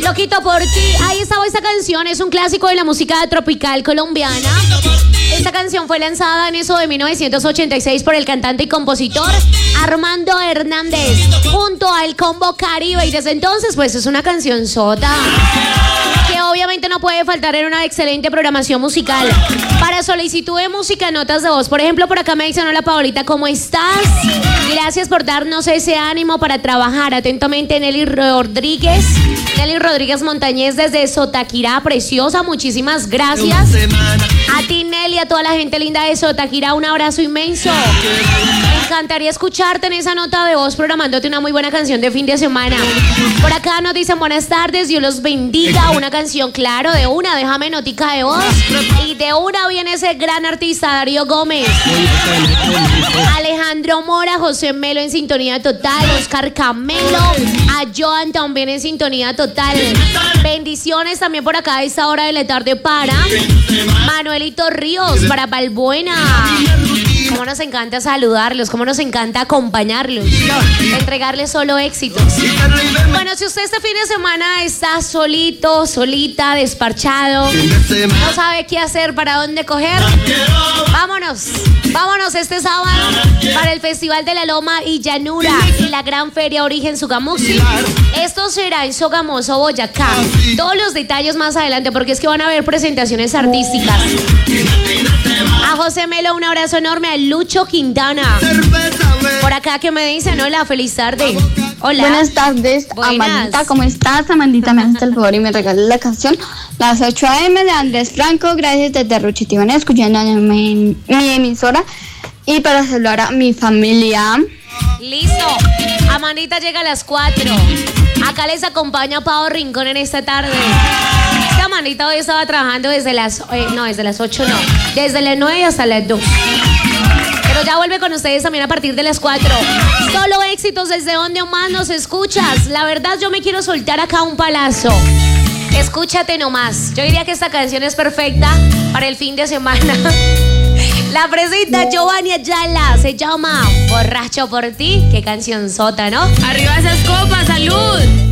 Loquito por ti. Ahí estaba esta canción. Es un clásico de la música tropical colombiana. Esta canción fue lanzada en eso de 1986 por el cantante y compositor Armando Hernández junto al Combo Caribe. Y desde entonces, pues es una canción sota que obviamente no puede faltar en una excelente programación musical. Para solicitud de música, notas de voz. Por ejemplo, por acá me dicen: hola Paolita, ¿cómo estás? Gracias por darnos ese ánimo para trabajar. Atentamente, Nelly Rodríguez. Nelly Rodríguez Montañez desde Sotaquirá, preciosa. Muchísimas gracias. A ti, Nelly, a toda la gente linda de Sotaquirá, un abrazo inmenso. Me encantaría escucharte en esa nota de voz programándote una muy buena canción de fin de semana. Por acá nos dicen: buenas tardes, Dios los bendiga. Una canción, claro, de una, déjame notica de voz. Y de una viene ese gran artista, Darío Gómez. Alejandro Mora, José Melo en sintonía total. Oscar Camelo, a Joan también en sintonía total. Bendiciones también por acá a esta hora de la tarde para Manuelito Ríos, para Balbuena. Cómo nos encanta saludarlos, cómo nos encanta acompañarlos, entregarles solo éxitos. Bueno, si usted este fin de semana está solito, solita, desparchado, no sabe qué hacer, para dónde coger, vámonos este sábado para el Festival de la Loma y Llanura y la Gran Feria Origen Sogamoxi. Esto será en Sogamoso, Boyacá. Todos los detalles más adelante, porque es que van a haber presentaciones artísticas. A José Melo, un abrazo enorme. A Lucho Quintana. Por acá que me dicen: hola, feliz tarde. Hola. Buenas tardes, Amandita, ¿cómo estás? Amandita, me haces el favor y me regalas la canción Las 8 AM de Andrés Franco. Gracias desde Ruchiti. Van escuchando mi emisora. Y para saludar a mi familia. Listo. Amandita llega a las 4. Acá les acompaña Pao Rincón en esta tarde. Esta Amandita hoy estaba trabajando desde las 8 no. Desde las 9 hasta las 2. Pero ya vuelve con ustedes también a partir de las 4. Solo éxitos. Desde donde más nos escuchas. La verdad, yo me quiero soltar acá un palazo. Escúchate nomás. Yo diría que esta canción es perfecta para el fin de semana. La presenta Giovanni Ayala. Se llama Borracho por ti. Qué canción sota, ¿no? Arriba esas copas, salud.